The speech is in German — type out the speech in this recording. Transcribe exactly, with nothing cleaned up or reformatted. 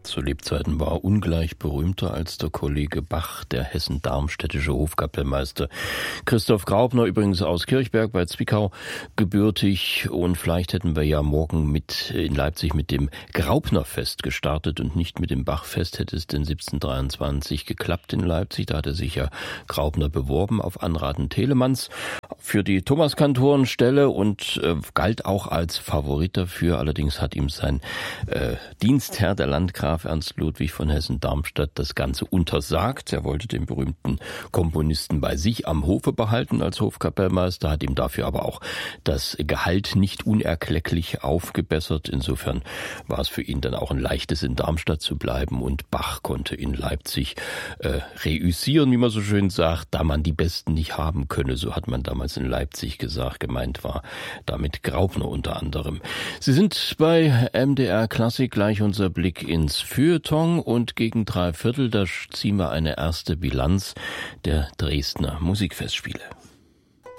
zu Lebzeiten war ungleich berühmter als der Kollege Bach, der hessen-darmstädtische Hofkapellmeister Christoph Graupner, übrigens aus Kirchberg bei Zwickau gebürtig. Und vielleicht hätten wir ja morgen mit in Leipzig mit dem Graupnerfest gestartet und nicht mit dem Bachfest. Hätte es denn siebzehnhundertdreiundzwanzig geklappt in Leipzig. Da hatte sich ja Graupner beworben auf Anraten Telemanns für die Thomaskantorenstelle und äh, galt auch als Favorit dafür. Allerdings hat ihm sein äh, Dienstherr, der Landgraf Ernst Ludwig von Hessen-Darmstadt, das Ganze untersagt. Er wollte den berühmten Komponisten bei sich am Hofe behalten als Hofkapellmeister, hat ihm dafür aber auch das Gehalt nicht unerklecklich aufgebessert. Insofern war es für ihn dann auch ein leichtes, in Darmstadt zu bleiben, und Bach konnte in Leipzig äh, reüssieren, wie man so schön sagt, da man die Besten nicht haben könne. So hat man damals in Leipzig gesagt. Gemeint war damit Graupner unter anderem. Sie sind bei M D R Klassik, gleich unser Blick ins Feuilleton, und gegen drei Viertel, da ziehen wir eine erste Bilanz der Dresdner Musikfestspiele.